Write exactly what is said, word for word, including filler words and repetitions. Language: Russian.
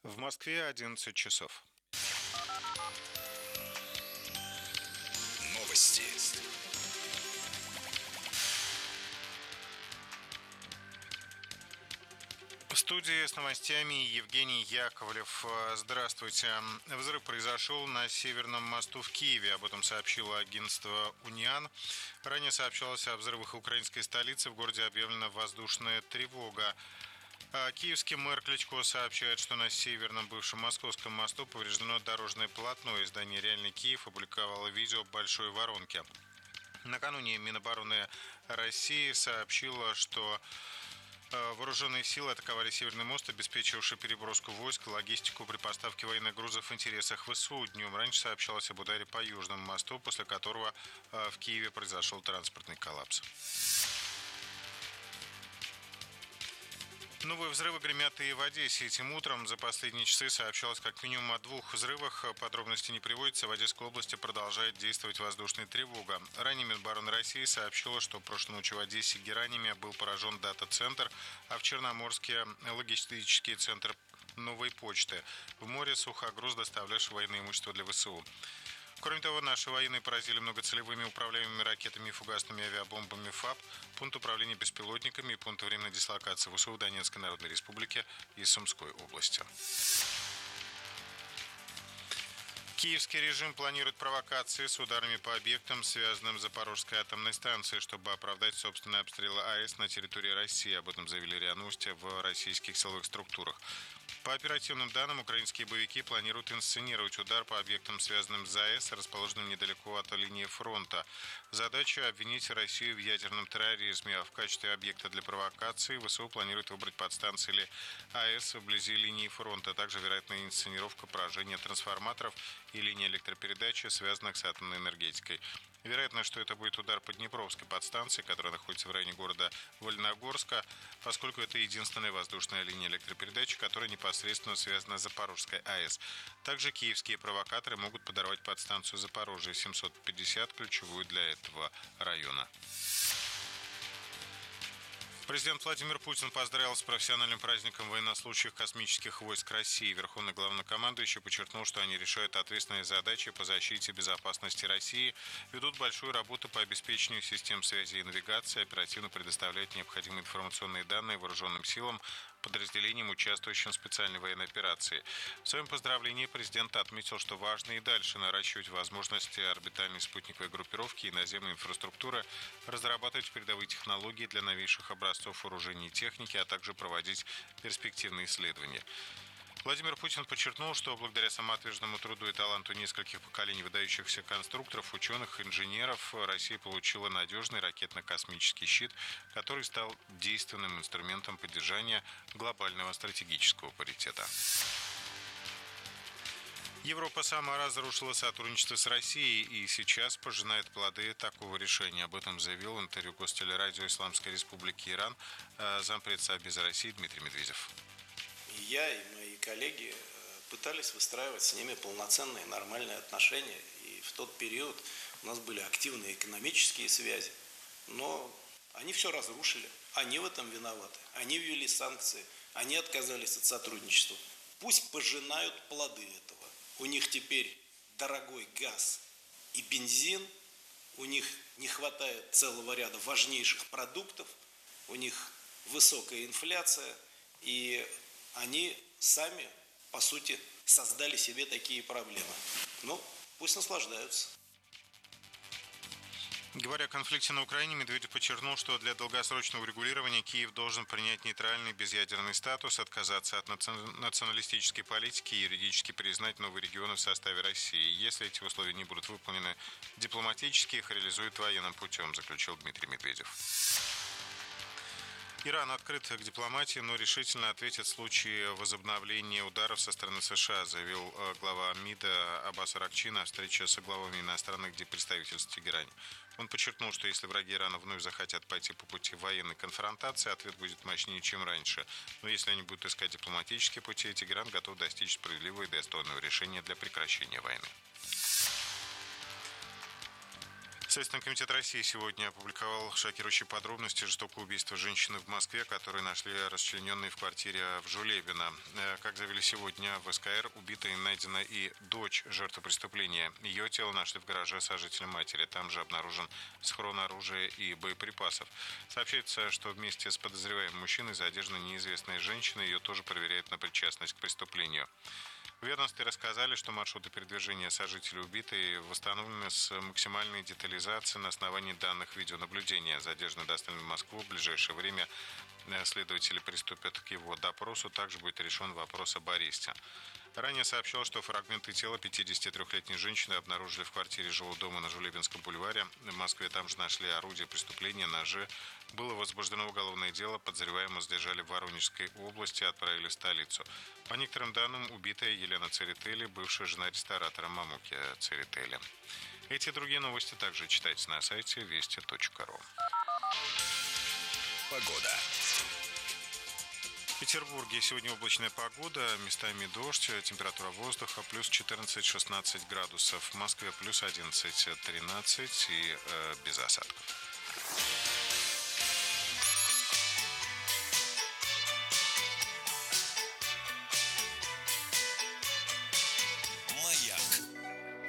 В Москве одиннадцать часов. Новости. В студии с новостями Евгений Яковлев. Здравствуйте. Взрыв произошел на Северном мосту в Киеве. Об этом сообщило агентство «Униан». Ранее сообщалось о взрывах в украинской столице. В городе объявлена воздушная тревога. Киевский мэр Кличко сообщает, что на Северном бывшем Московском мосту повреждено дорожное полотно. Издание «Реальный Киев» опубликовало видео большой воронки. Накануне Минобороны России сообщило, что вооруженные силы атаковали Северный мост, обеспечивавший переброску войск, логистику при поставке военных грузов в интересах ВСУ. Днем раньше сообщалось об ударе по Южному мосту, после которого в Киеве произошел транспортный коллапс. Новые взрывы гремят и в Одессе. Этим утром за последние часы сообщалось как минимум о двух взрывах. Подробности не приводятся. В Одесской области продолжает действовать воздушная тревога. Ранее Минобороны России сообщила, что прошлой ночью в Одессе гераниями был поражен дата-центр, а в Черноморске логистический центр Новой почты. В море сухогруз, доставляющий военное имущество для ВСУ. Кроме того, наши военные поразили многоцелевыми управляемыми ракетами и фугасными авиабомбами ФАБ, пункт управления беспилотниками и пункт временной дислокации ВСУ в Донецкой Народной Республике и Сумской области. Киевский режим планирует провокации с ударами по объектам, связанным с Запорожской атомной станцией, чтобы оправдать собственные обстрелы АЭС на территории России. Об этом заявили РИА Новости в российских силовых структурах. По оперативным данным, украинские боевики планируют инсценировать удар по объектам, связанным с АЭС, расположенным недалеко от линии фронта. Задача – обвинить Россию в ядерном терроризме, а в качестве объекта для провокации ВСУ планирует выбрать подстанции или АЭС вблизи линии фронта. Также вероятна инсценировка поражения трансформаторов и линии электропередачи, связанных с атомной энергетикой. Вероятно, что это будет удар по Днепровской подстанции, которая находится в районе города Вольногорска, поскольку это единственная воздушная линия электропередачи, которая непосредственно связана с Запорожской АЭС. Также киевские провокаторы могут подорвать подстанцию Запорожье семьсот пятьдесят, ключевую для этого района. Президент Владимир Путин поздравил с профессиональным праздником военнослужащих космических войск России. Верховный главнокомандующий подчеркнул, что они решают ответственные задачи по защите и безопасности России, ведут большую работу по обеспечению систем связи и навигации, оперативно предоставляют необходимые информационные данные вооруженным силам, подразделениям, участвующим в специальной военной операции. В своем поздравлении президент отметил, что важно и дальше наращивать возможности орбитальной спутниковой группировки и наземной инфраструктуры, разрабатывать передовые технологии для новейших образцов вооружений и техники, а также проводить перспективные исследования. Владимир Путин подчеркнул, что благодаря самоотверженному труду и таланту нескольких поколений выдающихся конструкторов, ученых, инженеров, Россия получила надежный ракетно-космический щит, который стал действенным инструментом поддержания глобального стратегического паритета. Европа сама разрушила сотрудничество с Россией и сейчас пожинает плоды такого решения. Об этом заявил в интервью Гостелерадио Исламской Республики Иран зампред Совбеза России Дмитрий Медведев. Я и мои коллеги пытались выстраивать с ними полноценные нормальные отношения. И в тот период у нас были активные экономические связи. Но они все разрушили. Они в этом виноваты. Они ввели санкции. Они отказались от сотрудничества. Пусть пожинают плоды этого. У них теперь дорогой газ и бензин. У них не хватает целого ряда важнейших продуктов. У них высокая инфляция. И они сами, по сути, создали себе такие проблемы. Ну, пусть наслаждаются. Говоря о конфликте на Украине, Медведев подчеркнул, что для долгосрочного урегулирования Киев должен принять нейтральный безъядерный статус, отказаться от националистической политики и юридически признать новые регионы в составе России. Если эти условия не будут выполнены дипломатически, их реализуют военным путем, заключил Дмитрий Медведев. Иран открыт к дипломатии, но решительно ответит в случае возобновления ударов со стороны США, заявил глава МИДа Аббас Аракчи на встрече с главами иностранных диппредставительств в Тегеране. Он подчеркнул, что если враги Ирана вновь захотят пойти по пути военной конфронтации, ответ будет мощнее, чем раньше. Но если они будут искать дипломатические пути, Тегеран готов достичь справедливого и достойного решения для прекращения войны. Следственный комитет России сегодня опубликовал шокирующие подробности жестокого убийства женщины в Москве, которую нашли расчлененной в квартире в Жулебино. Как заявили сегодня в СКР, убитой найдена и дочь жертвы преступления. Ее тело нашли в гараже сожителя матери. Там же обнаружен схрон оружия и боеприпасов. Сообщается, что вместе с подозреваемым мужчиной задержана неизвестная женщина. Ее тоже проверяют на причастность к преступлению. В ведомстве рассказали, что маршруты передвижения сожителей убитой восстановлены с максимальной детализацией на основании данных видеонаблюдения. Задержанный доставлен в Москву. В ближайшее время следователи приступят к его допросу. Также будет решен вопрос об аресте. Ранее сообщал, что фрагменты тела пятидесятитрёхлетней женщины обнаружили в квартире жилого дома на Жулебинском бульваре. В Москве там же нашли орудие преступления, ножи. Было возбуждено уголовное дело. Подозреваемого задержали в Воронежской области и отправили в столицу. По некоторым данным, убитая Елена Церетели, бывшая жена ресторатора Мамуки Церетели. Эти и другие новости также читайте на сайте вести точка ру. Погода. В Петербурге сегодня облачная погода, местами дождь, температура воздуха плюс четырнадцать-шестнадцать градусов, в Москве плюс одиннадцать-тринадцать и э, без осадков.